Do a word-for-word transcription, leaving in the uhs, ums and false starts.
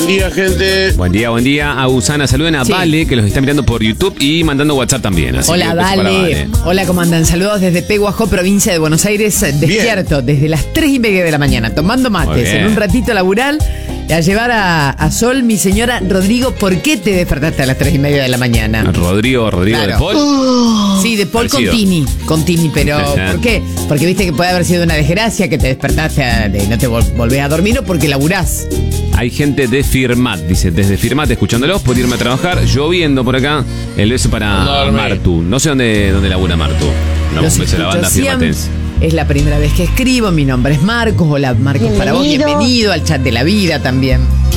día, gente. Buen día, buen día. A Usana, saluden a Sí. Vale, que los está mirando por YouTube y mandando WhatsApp también. Así Hola, que beso para Vale. Vale. Hola, ¿cómo andan? Saludos desde Peguajó, provincia de Buenos Aires. Despierto desde las tres y media de la mañana, tomando Muy mates, bien. en un ratito laboral. Y a llevar a, a Sol, mi señora. Rodrigo, ¿por qué te despertaste a las tres y media de la mañana? Rodrigo, Rodrigo Claro. de Paul. Sí, de Paul con Parecido. Tini. Con Tini, pero ¿por qué? Porque viste que puede haber sido una desgracia que te despertaste a- de no te vol- volvés a dormir o porque laburás. Hay gente de Firmat, dice, desde Firmat escuchándolos por irme a trabajar, lloviendo por acá. El beso para Enorme. Martu. No sé dónde, dónde labura Martu. No, Los un beso a la escucho banda siempre. firmatense. Es la primera vez que escribo. Mi nombre es Marcos. Hola, Marcos, para vos. Bienvenido. Bienvenido al chat de la vida también.